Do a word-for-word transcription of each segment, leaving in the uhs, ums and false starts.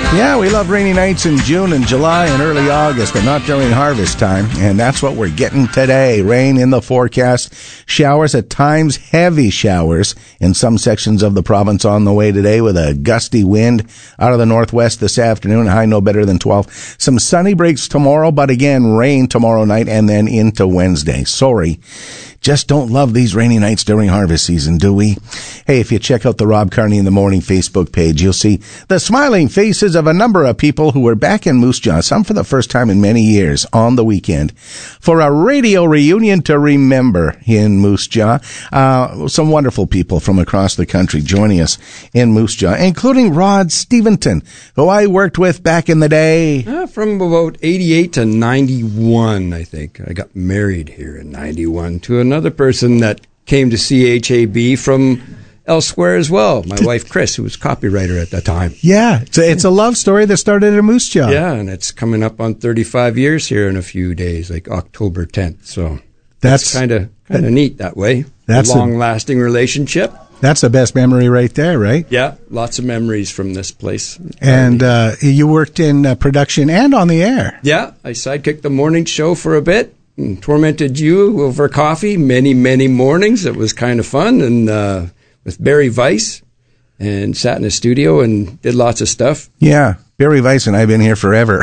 Yeah, we love rainy nights in June and July and early August, but not during harvest time. And that's what we're getting today. Rain in the forecast. Showers at times, heavy showers in some sections of the province on the way today with a gusty wind out of the northwest this afternoon. High no better than twelve. Some sunny breaks tomorrow, but again, rain tomorrow night and then into Wednesday. Sorry. Just don't love these rainy nights during harvest season, do we? Hey, if you check out the Rob Carney in the Morning Facebook page, you'll see the smiling faces of a number of people who were back in Moose Jaw, some for the first time in many years, on the weekend, for a radio reunion to remember in Moose Jaw. Uh, some wonderful people from across the country joining us in Moose Jaw, including Rod Steventon, who I worked with back in the day. Uh, from about eighty-eight to ninety-one, I think. I got married here in ninety-one to another Another person that came to C H A B from elsewhere as well. My wife, Chris, who was copywriter at that time. Yeah, it's a, it's a love story that started at Moose Jaw. Yeah, and it's coming up on thirty-five years here in a few days, like October tenth. So that's kind of kind of neat that way. That's a long-lasting relationship. That's the best memory right there, right? Yeah, lots of memories from this place. And uh, you worked in uh, production and on the air. Yeah, I sidekicked the morning show for a bit. And tormented you over coffee many, many mornings. It was kind of fun. And uh, with Barry Weiss, and sat in a studio and did lots of stuff. Yeah, Barry Weiss and I have been here forever.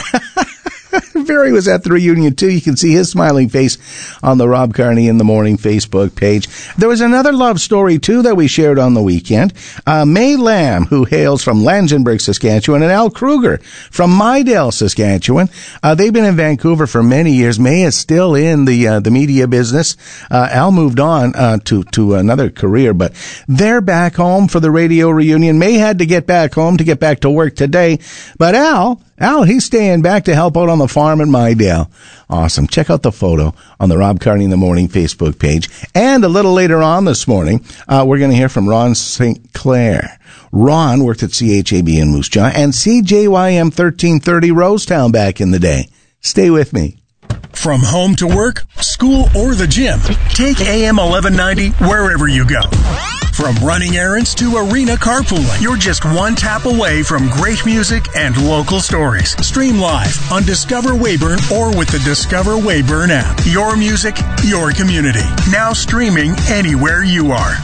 Barry was at the reunion, too. You can see his smiling face on the Rob Carney in the Morning Facebook page. There was another love story, too, that we shared on the weekend. Uh, May Lamb, who hails from Langenburg, Saskatchewan, and Al Kruger from Mydale, Saskatchewan. Uh, they've been in Vancouver for many years. May is still in the uh, the media business. Uh, Al moved on uh, to, to another career, but they're back home for the radio reunion. May had to get back home to get back to work today, but Al... Al, he's staying back to help out on the farm in Mydale. Awesome. Check out the photo on the Rob Carney in the Morning Facebook page. And a little later on this morning, uh, we're going to hear from Ron Saint Clair. Ron worked at C H A B in Moose Jaw and C J Y M thirteen thirty Rosetown back in the day. Stay with me. From home to work, school, or the gym, take A M eleven ninety wherever you go. From running errands to arena carpooling, you're just one tap away from great music and local stories. Stream live on Discover Weyburn or with the Discover Weyburn app. Your music, your community. Now streaming anywhere you are.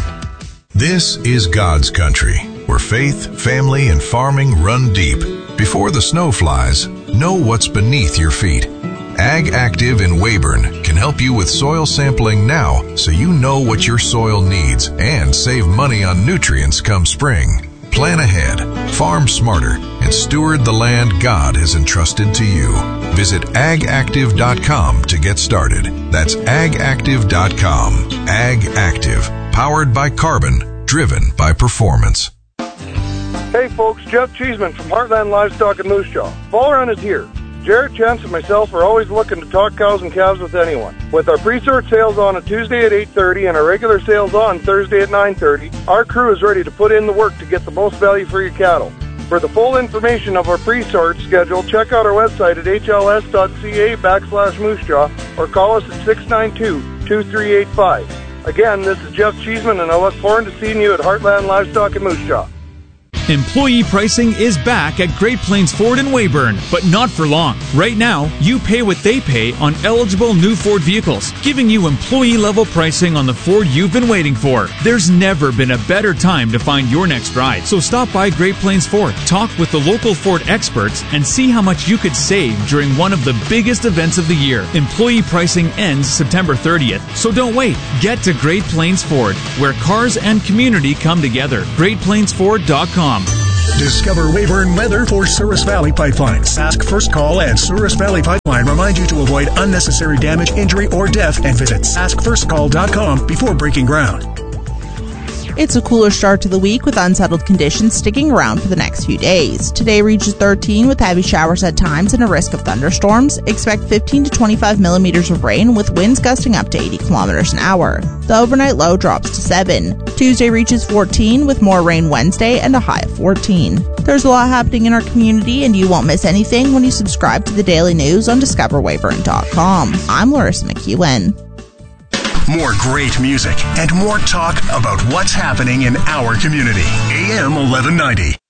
This is God's country, where faith, family, and farming run deep. Before the snow flies, know what's beneath your feet. Ag Active in Weyburn can help you with soil sampling now so you know what your soil needs and save money on nutrients come spring. Plan ahead, farm smarter, and steward the land God has entrusted to you. Visit ag active dot com to get started. That's ag active dot com. Ag Active, powered by carbon, driven by performance. Hey folks, Jeff Cheeseman from Heartland Livestock in Moose Jaw. Fall run is here. Jared, Chance, and myself are always looking to talk cows and calves with anyone. With our pre-sort sales on a Tuesday at eight thirty and our regular sales on Thursday at nine thirty, our crew is ready to put in the work to get the most value for your cattle. For the full information of our pre-sort schedule, check out our website at h l s dot c a backslash moose jaw or call us at six nine two, two three eight five. Again, this is Jeff Cheeseman, and I look forward to seeing you at Heartland Livestock in Moose Jaw. Employee pricing is back at Great Plains Ford in Weyburn, but not for long. Right now, you pay what they pay on eligible new Ford vehicles, giving you employee-level pricing on the Ford you've been waiting for. There's never been a better time to find your next ride, so stop by Great Plains Ford, talk with the local Ford experts, and see how much you could save during one of the biggest events of the year. Employee pricing ends September thirtieth, so don't wait. Get to Great Plains Ford, where cars and community come together. great plains ford dot com. Discover Weyburn weather for Souris Valley Pipeline. Sask First Call and Souris Valley Pipeline remind you to avoid unnecessary damage, injury, or death and visit sask first call dot com before breaking ground. It's a cooler start to the week with unsettled conditions sticking around for the next few days. Today reaches thirteen with heavy showers at times and a risk of thunderstorms. Expect fifteen to twenty-five millimeters of rain with winds gusting up to eighty kilometers an hour. The overnight low drops to seven. Tuesday reaches fourteen with more rain Wednesday and a high of fourteen. There's a lot happening in our community and you won't miss anything when you subscribe to the daily news on discover weyburn dot com. I'm Larissa McEwen. More great music and more talk about what's happening in our community. A M eleven ninety.